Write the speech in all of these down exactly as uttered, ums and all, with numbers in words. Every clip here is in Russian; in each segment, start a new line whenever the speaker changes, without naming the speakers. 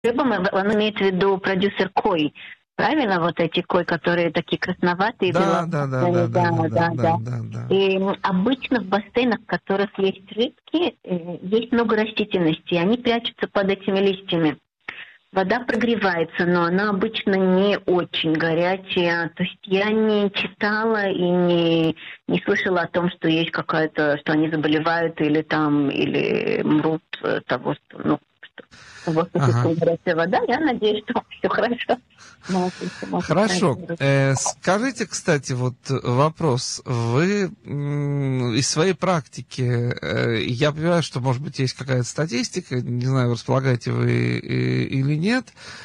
рыбам, он имеет в виду продюсер кой. Правильно, вот эти кой, которые такие красноватые,
Да, да, да, да, да, да, да, да, да, да.
И обычно в бассейнах, в которых есть рыбки, есть много растительности, и они прячутся под этими листьями. Вода прогревается, но она обычно не очень горячая. То есть я не читала и не, не слышала о том, что есть какая-то, что они заболевают или там, или мрут того, что, ну, что, того, что ага. горячая вода. Я надеюсь, что все хорошо.
Хорошо. Э, скажите, кстати, вот вопрос. Вы м, из своей практики, э, я понимаю, что, может быть, есть какая-то статистика, не знаю, располагаете вы э, или нет.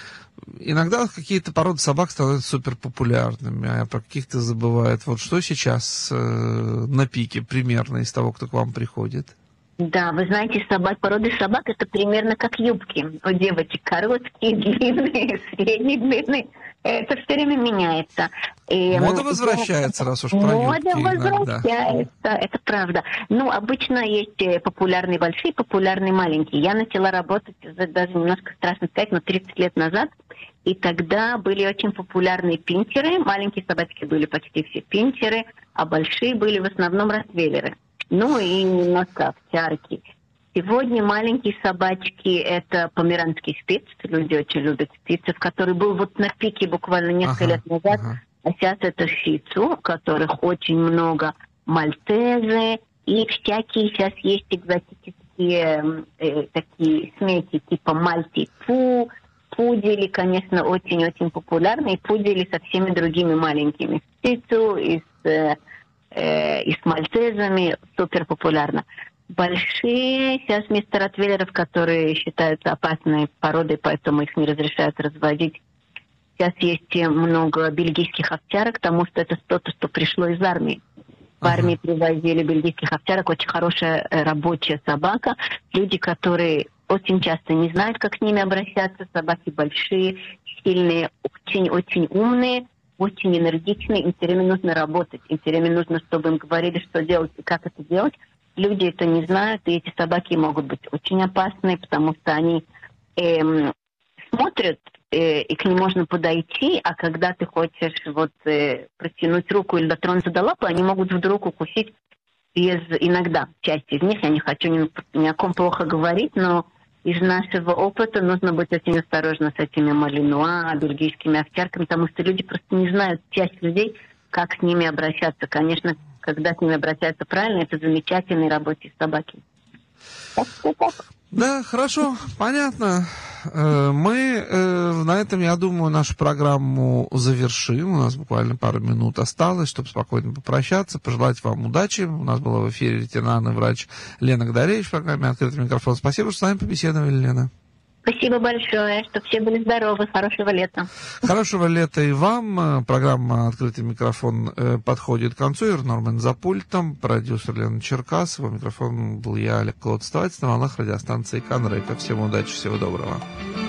Иногда какие-то породы собак становятся суперпопулярными, а про каких-то забывают. Вот что сейчас э, на пике примерно из того, кто к вам приходит?
Да, вы знаете, собак, породы собак это примерно как юбки. У девочек короткие, длинные, средние, длинные. Это все время меняется. И,
мода возвращается, раз уж про
мода
юбки
возвращается, иногда. Это правда. Ну, обычно есть популярные большие, популярные маленькие. Я начала работать, даже немножко страшно сказать, но тридцать лет назад. И тогда были очень популярные пинчеры. Маленькие собачки были почти все пинчеры, а большие были в основном ротвейлеры. Ну и немножко овчарки. Сегодня маленькие собачки – это померанский спиц. Люди очень любят спицев, который был вот на пике буквально несколько ага, лет назад. Ага. А сейчас это шицу, которых очень много, мальтезы и всякие сейчас есть экзотические э, такие смеси типа мальти-пу, пудели, конечно, очень-очень популярны. И пудели со всеми другими маленькими. Шицу и с... Э, и с мальтезами супер популярно. Большие сейчас вместо ротвейлеров, которые считаются опасной породой, поэтому их не разрешают разводить. Сейчас есть много бельгийских овчарок, потому что это что-то, что пришло из армии. В армии uh-huh. привозили бельгийских овчарок, очень хорошая рабочая собака. Люди, которые очень часто не знают, как с ними обращаться. Собаки большие, сильные, очень-очень умные. Очень энергичны, им все время нужно работать, им все время нужно, чтобы им говорили, что делать и как это делать. Люди это не знают, и эти собаки могут быть очень опасны, потому что они эм, смотрят, э, и к ним можно подойти, а когда ты хочешь вот э, протянуть руку или дотронуться до лапы, они могут вдруг укусить без, иногда, часть из них, я не хочу ни, ни о ком плохо говорить, но из нашего опыта нужно быть очень осторожно с этими малинуа, бельгийскими овчарками, потому что люди просто не знают, часть людей, как с ними обращаться. Конечно, когда с ними обращаются правильно, это замечательные рабочие собаки. Так что так.
Да, хорошо, понятно. Мы на этом, я думаю, нашу программу завершим. У нас буквально пару минут осталось, чтобы спокойно попрощаться, пожелать вам удачи. У нас была в эфире ветеринарный врач Лена Гдаревич в программе «Открытый микрофон». Спасибо, что с нами побеседовали, Лена.
Спасибо большое, чтобы все были здоровы. Хорошего лета.
Хорошего лета и вам. Программа «Открытый микрофон» подходит к концу. Ир Норман за пультом, продюсер Лена Черкасова. Микрофон был я, Олег Колодцевец, на волнах радиостанции Канрека. Всем удачи, всего доброго.